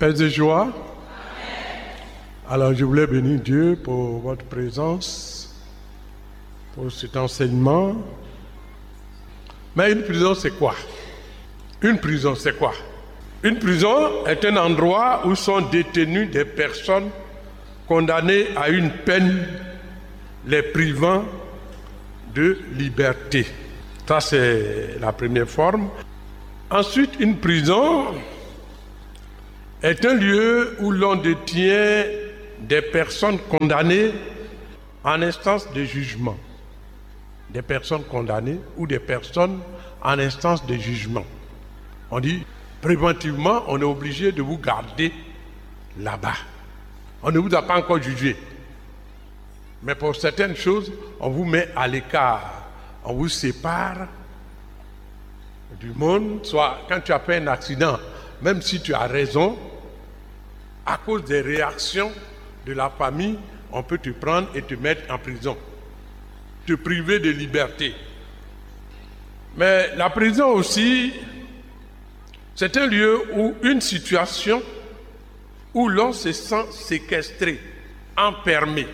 Paix et joie. Alors je voulais bénir Dieu pour votre présence, pour cet enseignement. Mais une prison, c'est quoi? Une prison, c'est quoi? Une prison est un endroit où sont détenues des personnes condamnées à une peine les privant de liberté. Ça, c'est la première forme. Ensuite, une prison est un lieu où l'on détient des personnes condamnées en instance de jugement. Des personnes condamnées ou des personnes en instance de jugement. On dit, préventivement, on est obligé de vous garder là-bas. On ne vous a pas encore jugé. Mais pour certaines choses, on vous met à l'écart. On vous sépare du monde. Soit quand tu as fait un accident, même si tu as raison, à cause des réactions de la famille, on peut te prendre et te mettre en prison, te priver de liberté. Mais la prison aussi, c'est un lieu où une situation où l'on se sent séquestré, enfermé.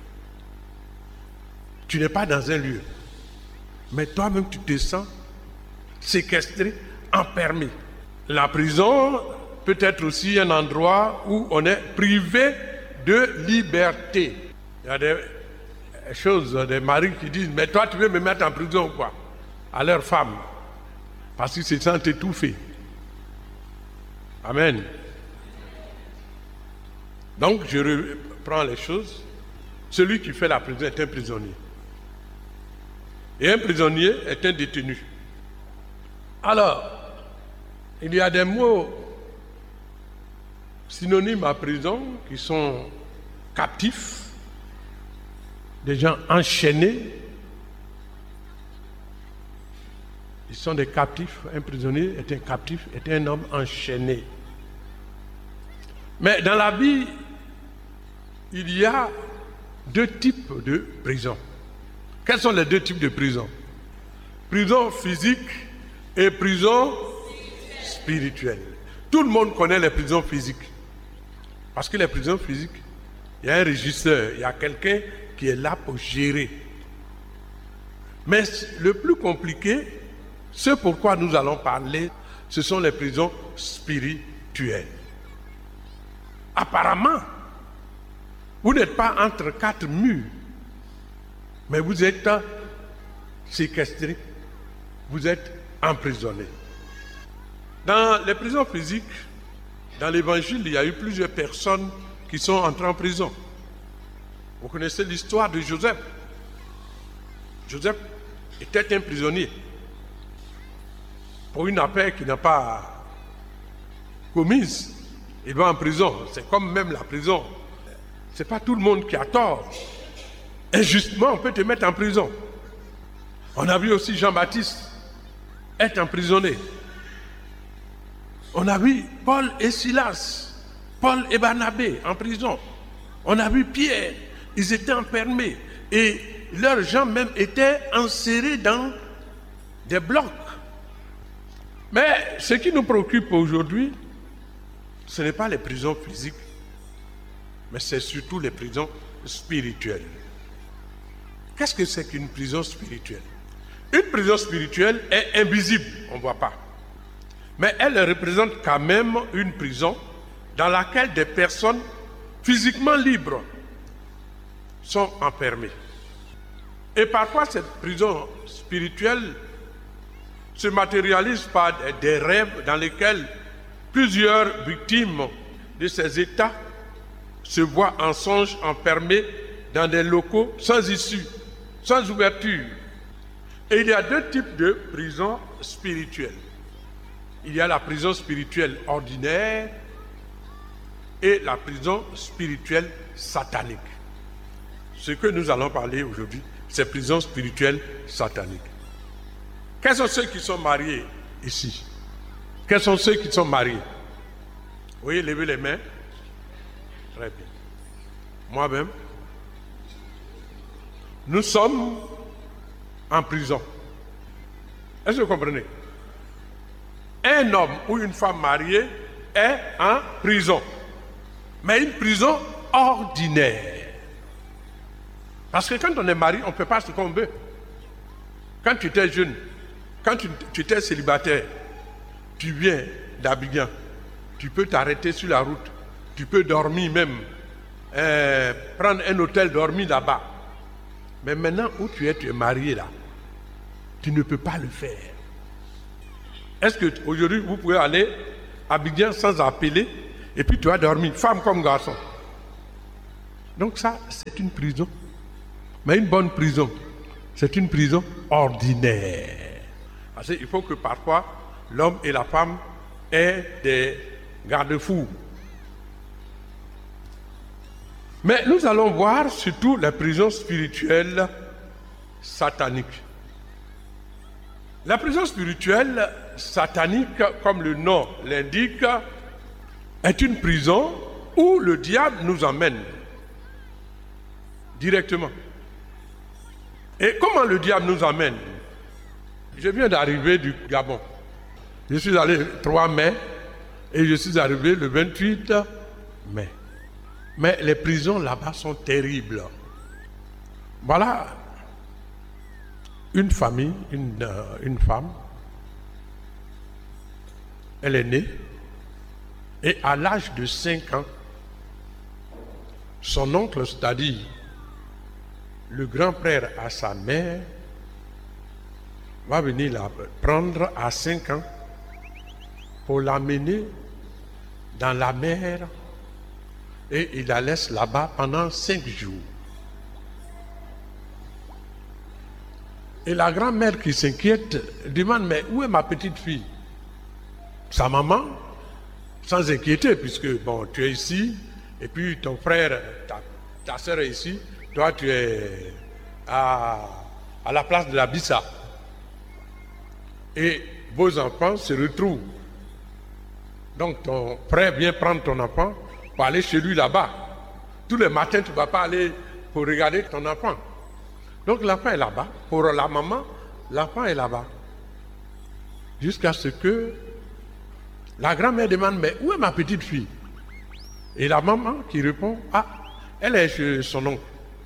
Tu n'es pas dans un lieu, mais toi-même tu te sens séquestré, enfermé. La prison peut être aussi un endroit où on est privé de liberté. Il y a des choses, des maris qui disent, mais toi tu veux me mettre en prison ou quoi? À leur femme, parce qu'ils se sentent étouffés. Amen. Donc je reprends les choses. Celui qui fait la prison est un prisonnier. Et un prisonnier est un détenu. Alors, il y a des mots synonymes à prison qui sont captifs, des gens enchaînés. Ils sont des captifs. Un prisonnier est un captif, est un homme enchaîné. Mais dans la vie, il y a deux types de prisons. Quels sont les deux types de prisons? Prison physique et prison spirituelle. Tout le monde connaît les prisons physiques. Parce que les prisons physiques, il y a un régisseur, il y a quelqu'un qui est là pour gérer. Mais le plus compliqué, ce pourquoi nous allons parler, ce sont les prisons spirituelles. Apparemment, vous n'êtes pas entre quatre murs, mais vous êtes séquestré, vous êtes emprisonné. Dans les prisons physiques, dans l'évangile, il y a eu plusieurs personnes qui sont entrées en prison. Vous connaissez l'histoire de Joseph. Joseph était un prisonnier pour une affaire qu'il n'a pas commise. Il va en prison. C'est comme même la prison. Ce n'est pas tout le monde qui a tort. Injustement, on peut te mettre en prison. On a vu aussi Jean-Baptiste être emprisonné. On a vu Paul et Silas, Paul et Barnabé en prison. On a vu Pierre, ils étaient enfermés. Et leurs jambes même étaient enserrées dans des blocs. Mais ce qui nous préoccupe aujourd'hui, ce n'est pas les prisons physiques, mais c'est surtout les prisons spirituelles. Qu'est-ce que c'est qu'une prison spirituelle? Une prison spirituelle est invisible, on ne voit pas. Mais elle représente quand même une prison dans laquelle des personnes physiquement libres sont enfermées. Et parfois, cette prison spirituelle se matérialise par des rêves dans lesquels plusieurs victimes de ces états se voient en songe enfermées dans des locaux sans issue, sans ouverture. Et il y a deux types de prisons spirituelles. Il y a la prison spirituelle ordinaire et la prison spirituelle satanique. Ce que nous allons parler aujourd'hui, c'est prison spirituelle satanique. Quels sont ceux qui sont mariés ici? Quels sont ceux qui sont mariés? Oui, levez les mains. Très bien. Moi-même. Nous sommes en prison. Est-ce que vous comprenez? Un homme ou une femme mariée est en prison. Mais une prison ordinaire. Parce que quand on est marié, on ne peut pas ce qu'on veut. Quand tu étais jeune, quand tu étais célibataire, tu viens d'Abidjan, tu peux t'arrêter sur la route, tu peux dormir même, prendre un hôtel, dormir là-bas. Mais maintenant où tu es marié là, tu ne peux pas le faire. Est-ce qu'aujourd'hui vous pouvez aller à Abidjan sans appeler et puis tu vas dormir, femme comme garçon? Donc ça, c'est une prison. Mais une bonne prison, c'est une prison ordinaire. Parce qu'il faut que parfois l'homme et la femme aient des garde-fous. Mais nous allons voir surtout la prison spirituelle satanique. La prison spirituelle satanique, comme le nom l'indique, est une prison où le diable nous emmène directement. Et comment le diable nous emmène? Je viens d'arriver du Gabon. Je suis allé le 3 mai et je suis arrivé le 28 mai. Mais les prisons là-bas sont terribles. Voilà une famille, une femme. Elle est née et à l'âge de 5 ans, son oncle, c'est-à-dire le grand-père à sa mère, va venir la prendre à 5 ans pour l'amener dans la mer et il la laisse là-bas pendant 5 jours. Et la grand-mère qui s'inquiète demande, mais où est ma petite fille? Sa maman, sans inquiéter, puisque bon, tu es ici, et puis ton frère, ta soeur est ici, toi tu es à la place de la Bissa. Et vos enfants se retrouvent. Donc ton frère vient prendre ton enfant pour aller chez lui là-bas. Tous les matins, tu ne vas pas aller pour regarder ton enfant. Donc l'enfant est là-bas. Pour la maman, l'enfant est là-bas. Jusqu'à ce que la grand-mère demande, mais où est ma petite fille? Et la maman qui répond, ah, elle est chez son oncle.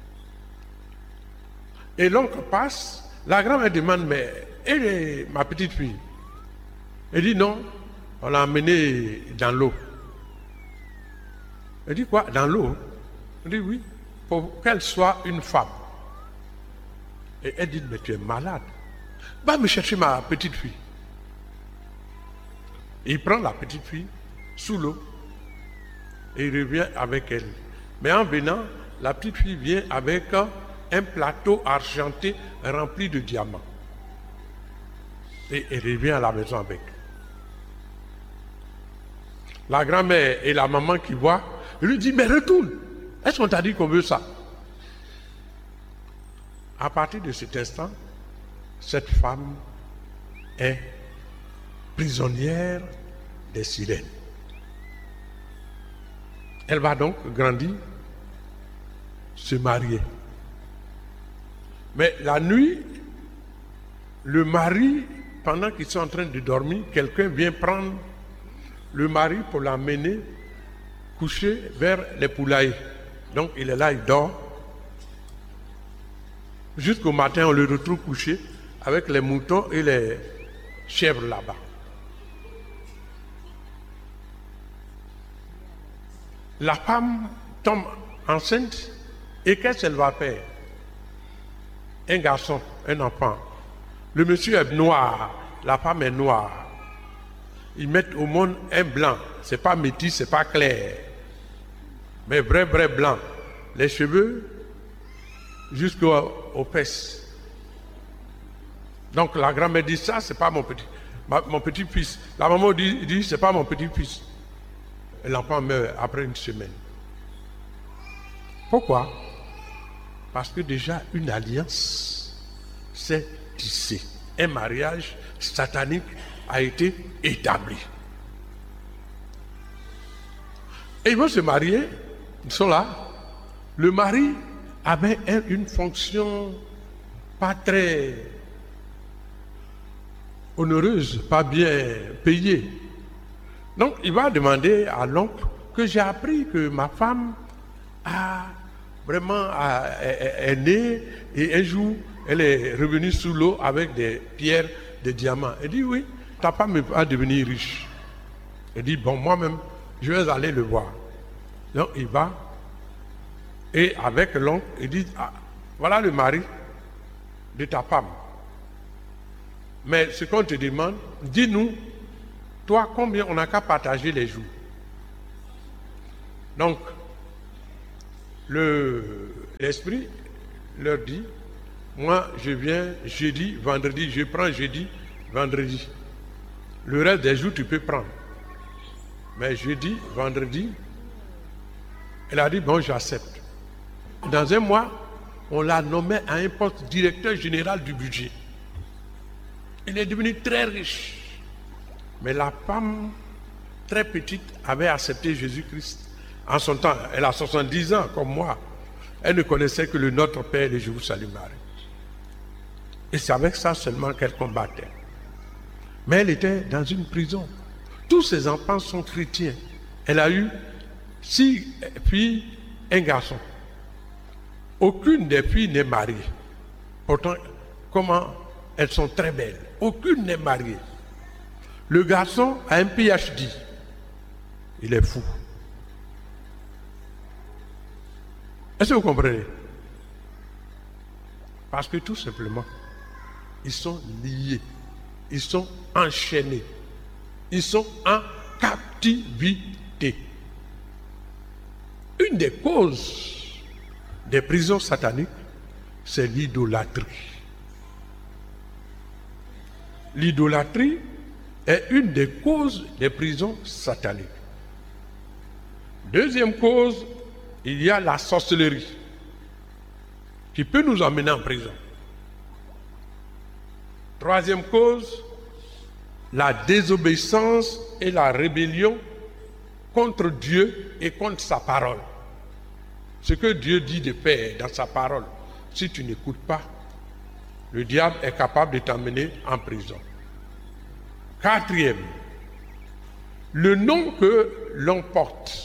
Et l'oncle passe, la grand-mère demande, mais elle est ma petite fille? Elle dit non, on l'a emmenée dans l'eau. Elle dit quoi? Dans l'eau? Elle dit oui, pour qu'elle soit une femme. Et elle dit, mais tu es malade. Va me chercher ma petite fille. Il prend la petite fille sous l'eau et il revient avec elle. Mais en venant, la petite fille vient avec un plateau argenté rempli de diamants. Et elle revient à la maison avec. La grand-mère et la maman qui voient, lui dit, mais retourne. Est-ce qu'on t'a dit qu'on veut ça? À partir de cet instant, cette femme est prisonnière des sirènes. Elle va donc grandir, se marier. Mais la nuit, le mari, pendant qu'ils sont en train de dormir, quelqu'un vient prendre le mari pour l'amener coucher vers les poulaillers. Donc il est là, il dort. Jusqu'au matin, on le retrouve couché avec les moutons et les chèvres là-bas. La femme tombe enceinte et qu'est-ce qu'elle va faire? Un garçon, un enfant. Le monsieur est noir, la femme est noire. Ils mettent au monde un blanc. C'est pas métis, c'est pas clair. Mais vrai blanc. Les cheveux jusqu'aux fesses. Donc la grand-mère dit ça, c'est pas mon petit-fils. La maman dit c'est pas mon petit-fils. Et l'enfant meurt après une semaine. Pourquoi? Parce que déjà une alliance s'est tissée. Un mariage satanique a été établi. Et ils vont se marier, ils sont là. Le mari avait une fonction pas très onéreuse, pas bien payée. Donc, il va demander à l'oncle que j'ai appris que ma femme est née et un jour, elle est revenue sous l'eau avec des pierres, des diamants. Elle dit, oui, ta femme va devenir riche. Elle dit, bon, moi-même, je vais aller le voir. Donc, il va, et avec l'oncle, il dit, voilà le mari de ta femme. Mais ce qu'on te demande, dis-nous, toi, combien on n'a qu'à partager les jours. Donc, l'esprit leur dit, moi, je viens jeudi, vendredi, je prends jeudi, vendredi. Le reste des jours, tu peux prendre. Mais jeudi, vendredi, elle a dit, bon, j'accepte. Dans un mois, on l'a nommé à un poste directeur général du budget. Il est devenu très riche. Mais la femme, très petite, avait accepté Jésus-Christ. En son temps, elle a 70 ans, comme moi. Elle ne connaissait que le Notre Père et le Je vous salue Marie. Et c'est avec ça seulement qu'elle combattait. Mais elle était dans une prison. Tous ses enfants sont chrétiens. Elle a eu 6 filles, un garçon. Aucune des filles n'est mariée. Pourtant, comment elles sont très belles. Aucune n'est mariée. Le garçon a un PhD. Il est fou. Est-ce que vous comprenez? Parce que tout simplement, ils sont liés. Ils sont enchaînés. Ils sont en captivité. Une des causes des prisons sataniques, c'est l'idolâtrie. L'idolâtrie est une des causes des prisons sataniques. Deuxième cause, il y a la sorcellerie qui peut nous emmener en prison. Troisième cause, la désobéissance et la rébellion contre Dieu et contre sa parole. Ce que Dieu dit de faire dans sa parole, si tu n'écoutes pas, le diable est capable de t'emmener en prison. Quatrième, le nom que l'on porte.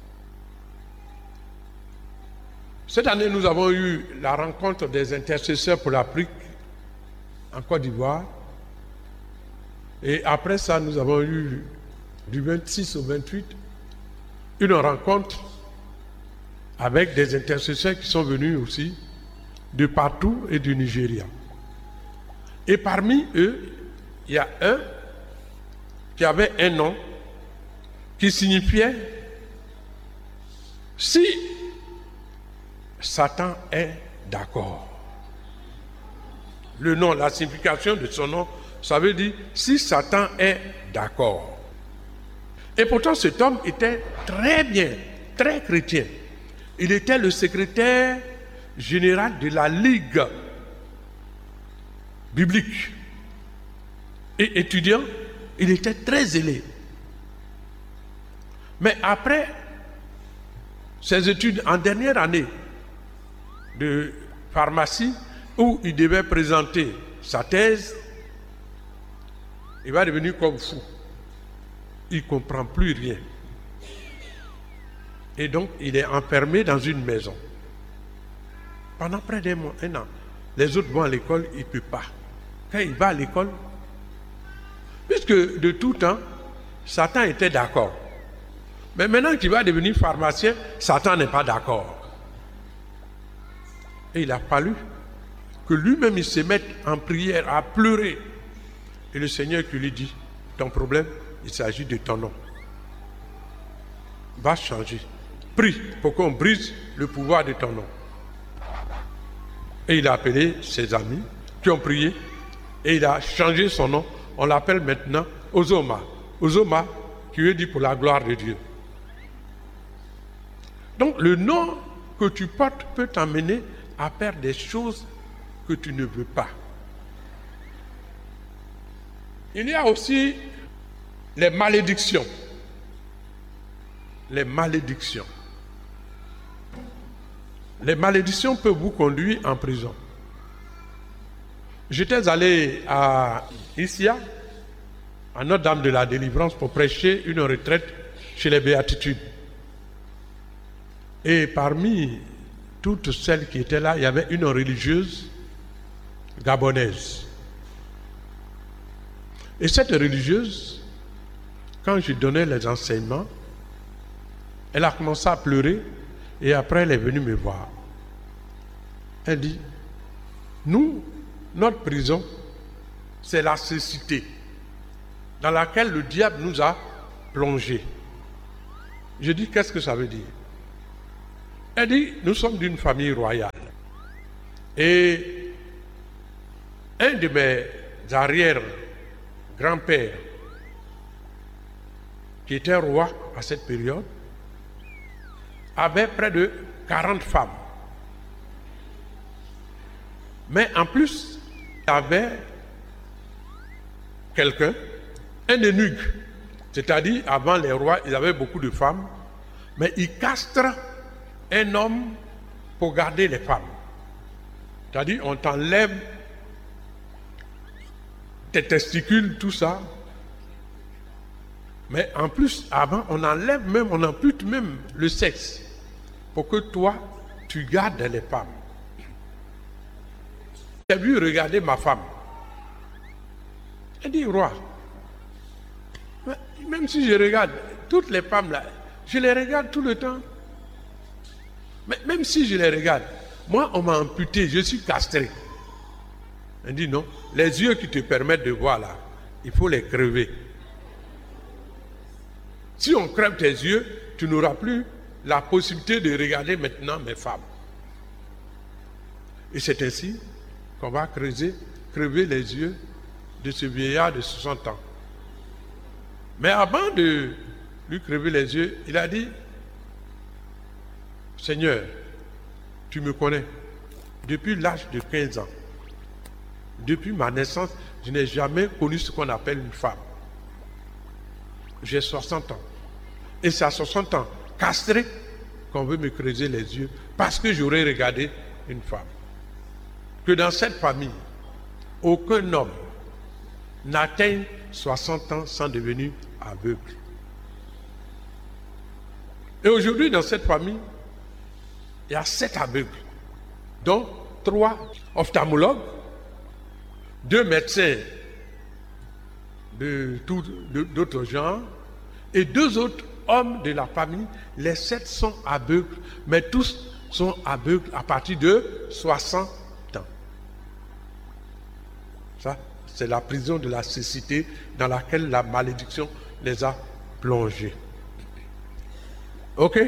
Cette année, nous avons eu la rencontre des intercesseurs pour l'Afrique en Côte d'Ivoire. Et après ça, nous avons eu du 26 au 28 une rencontre avec des intercesseurs qui sont venus aussi de partout et du Nigeria. Et parmi eux, il y a un qui avait un nom qui signifiait « Si Satan est d'accord ». Le nom, la signification de son nom, ça veut dire « Si Satan est d'accord ». Et pourtant cet homme était très bien, très chrétien. Il était le secrétaire général de la Ligue biblique. Et étudiant, il était très zélé. Mais après ses études en dernière année de pharmacie, où il devait présenter sa thèse, il va devenir comme fou. Il ne comprend plus rien. Et donc, il est enfermé dans une maison. Pendant près d'un mois, un an. Les autres vont à l'école, il ne peut pas. Quand il va à l'école, puisque de tout temps, Satan était d'accord. Mais maintenant qu'il va devenir pharmacien, Satan n'est pas d'accord. Et il a fallu que lui-même il se mette en prière, à pleurer. Et le Seigneur qui lui dit, ton problème, il s'agit de ton nom. Va changer. Prie pour qu'on brise le pouvoir de ton nom. Et il a appelé ses amis qui ont prié et il a changé son nom. On l'appelle maintenant Ozoma. Ozoma qui veut dire pour la gloire de Dieu. Donc le nom que tu portes peut t'amener à faire des choses que tu ne veux pas. Il y a aussi les malédictions. Les malédictions. Les malédictions peuvent vous conduire en prison. J'étais allé à Issia à Notre-Dame de la Délivrance pour prêcher une retraite chez les Béatitudes. Et parmi toutes celles qui étaient là, il y avait une religieuse gabonaise. Et cette religieuse, quand je donnais les enseignements, elle a commencé à pleurer et après elle est venue me voir. Elle dit, nous, notre prison, c'est la cécité dans laquelle le diable nous a plongés. Je dis, qu'est-ce que ça veut dire? Elle dit, nous sommes d'une famille royale. Et un de mes arrière-grands-pères, qui était roi à cette période, avait près de 40 femmes. Mais en plus, il y avait quelqu'un, un eunuque. C'est-à-dire, avant les rois, ils avaient beaucoup de femmes, mais ils castrent un homme pour garder les femmes. C'est-à-dire, on t'enlève tes testicules, tout ça. Mais en plus, avant, on enlève même, on ampute même le sexe pour que toi, tu gardes les femmes. J'ai vu regarder ma femme. Elle dit, roi, même si je regarde toutes les femmes là, je les regarde tout le temps. Mais même si je les regarde, moi on m'a amputé, je suis castré. Elle dit non, les yeux qui te permettent de voir là, il faut les crever. Si on crève tes yeux, tu n'auras plus la possibilité de regarder maintenant mes femmes. Et c'est ainsi qu'on va crever les yeux de ce vieillard de 60 ans. Mais avant de lui crever les yeux, il a dit, Seigneur, tu me connais. Depuis l'âge de 15 ans, depuis ma naissance, je n'ai jamais connu ce qu'on appelle une femme. J'ai 60 ans. Et c'est à 60 ans, castré, qu'on veut me creuser les yeux parce que j'aurais regardé une femme. Que dans cette famille, aucun homme n'atteint 60 ans sans devenir aveugle. Et aujourd'hui, dans cette famille, il y a 7 aveugles, dont 3 ophtalmologues, 2 médecins d'autres genres et 2 autres hommes de la famille. Les 7 sont aveugles, mais tous sont aveugles à partir de 60 ans. Ça, c'est la prison de la cécité dans laquelle la malédiction les a plongés. Ok?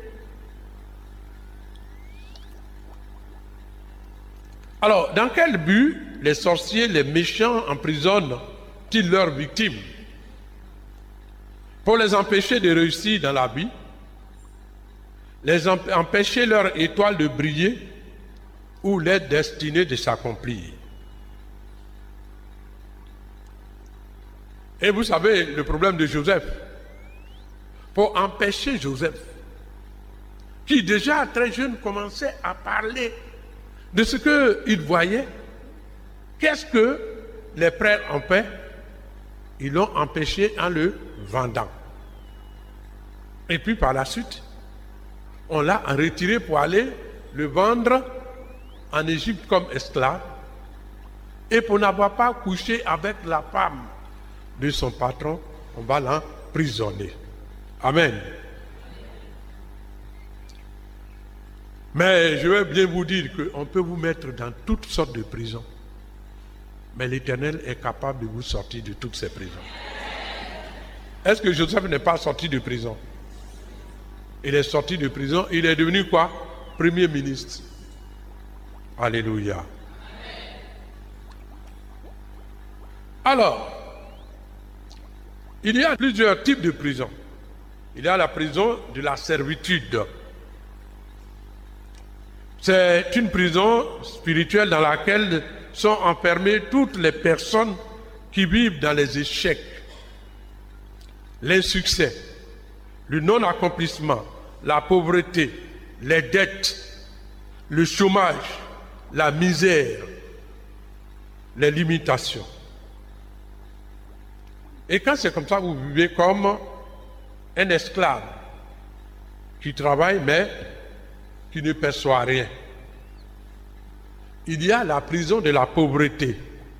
Alors, dans quel but les sorciers, les méchants emprisonnent-ils leurs victimes? Pour les empêcher de réussir dans la vie, empêcher leur étoile de briller ou leur destinée de s'accomplir. Et vous savez le problème de Joseph. Pour empêcher Joseph, qui déjà très jeune commençait à parler de ce qu'il voyait, qu'est-ce que les frères ont fait? Ils l'ont empêché en le vendant. Et puis par la suite, on l'a retiré pour aller le vendre en Égypte comme esclave. Et pour n'avoir pas couché avec la femme de son patron, on va l'emprisonner. Amen. Mais je vais bien vous dire qu'on peut vous mettre dans toutes sortes de prisons. Mais l'Éternel est capable de vous sortir de toutes ces prisons. Est-ce que Joseph n'est pas sorti de prison? Il est sorti de prison, il est devenu quoi? Premier ministre. Alléluia. Alors, il y a plusieurs types de prisons. Il y a la prison de la servitude. C'est une prison spirituelle dans laquelle sont enfermées toutes les personnes qui vivent dans les échecs, l'insuccès, le non-accomplissement, la pauvreté, les dettes, le chômage, la misère, les limitations. Et quand c'est comme ça, vous vivez comme un esclave qui travaille mais qui ne perçoit rien. Il y a la prison de la pauvreté.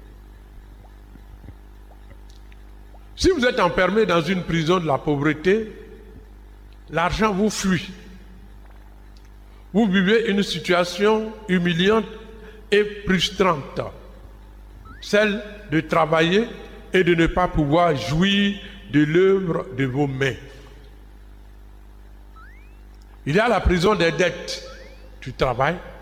Si vous êtes enfermé dans une prison de la pauvreté, l'argent vous fuit. Vous vivez une situation humiliante et frustrante, celle de travailler et de ne pas pouvoir jouir de l'œuvre de vos mains. Il y a la prison des dettes. Tu travailles,